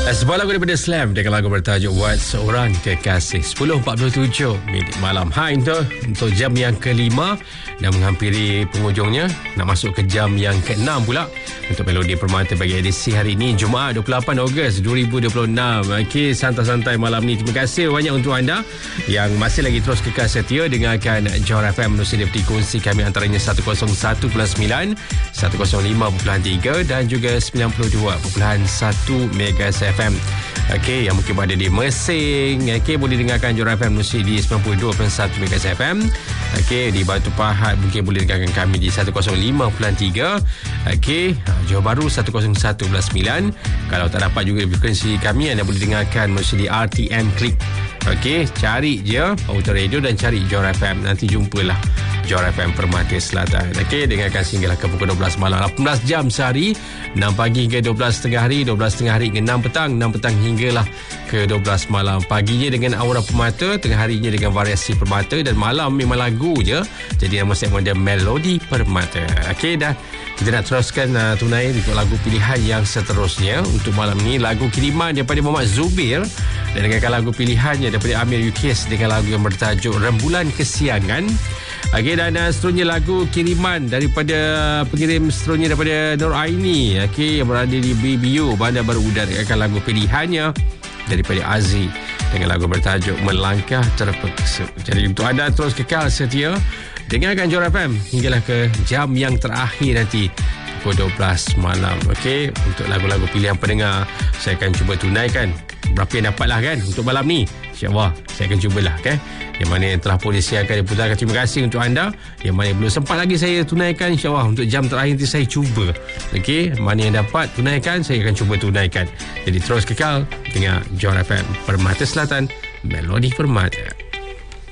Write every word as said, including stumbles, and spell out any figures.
Sebuah lagu daripada Slam dengan lagu bertajuk Buat Seorang Kekasih. sepuluh empat puluh tujuh minit malam. Hai untuk, untuk jam yang kelima dan menghampiri penghujungnya. Nak masuk ke jam yang keenam pula untuk Melodi Permata bagi edisi hari ini Jumaat dua puluh lapan Ogos dua ribu dua puluh enam. Okey, santai-santai malam ni. Terima kasih banyak untuk anda yang masih lagi terus kekal setia dengarkan Johor F M menerusi di kongsi kami antaranya seratus satu perpuluhan sembilan, seratus lima perpuluhan tiga dan juga sembilan puluh dua perpuluhan satu Megas F M. Okey, yang mungkin berada di Mersing, okey, boleh dengarkan Johor F M menerusi di sembilan puluh dua perpuluhan satu Megas F M. Okey, di Batu Pahat mungkin boleh dengarkan kami di seratus lima perpuluhan tiga. Okey, Johor Bahru seratus satu perpuluhan sembilan. Kalau tak dapat juga frekuensi kami, anda boleh dengarkan menerusi di R T M Click. Okey, cari je Auto Radio dan cari Johor F M. Nanti jumpalah Johor F M Permata Selatan. Okey, dengarkan sehinggalah ke pukul dua belas malam. lapan belas jam sehari, enam pagi hingga dua belas tengah hari, dua belas tengah hari hingga enam petang, enam petang hinggalah ke dua belas malam. Paginya dengan Aura Permata, tengah harinya dengan Variasi Permata dan malam memang lagu je. Jadi nama segmen dia Melodi Permata. Okey, dah kita nak teruskan uh, tunai untuk lagu pilihan yang seterusnya. Untuk malam ni lagu kiriman daripada Muhammad Zubir dan dengarkan lagu pilihannya daripada Amir Yukis dengan lagu yang bertajuk Rembulan Kesiangan. Okey, dan uh, seterusnya lagu kiriman daripada pengirim seterusnya daripada Nur Aini, okey, yang berada di B B U Bandar Baru Udara. Dengarkan lagu pilihannya daripada Aziz dengan lagu bertajuk Melangkah Terpeksa. Jadi untuk anda terus kekal setia dengarkan Johor F M hinggalah ke jam yang terakhir nanti pukul dua belas malam. Okey, untuk lagu-lagu pilihan pendengar saya akan cuba tunaikan berapa yang dapatlah kan untuk malam ni. InsyaAllah saya akan cubalah, okay? Yang mana yang telah pun disiarkan diputarkan, terima kasih untuk anda. Yang mana yang belum sempat lagi saya tunaikan, InsyaAllah untuk jam terakhir nanti saya cuba. Okey, mana yang dapat tunaikan saya akan cuba tunaikan. Jadi terus kekal dengan Johor F M Permata Selatan, Melodi Permata.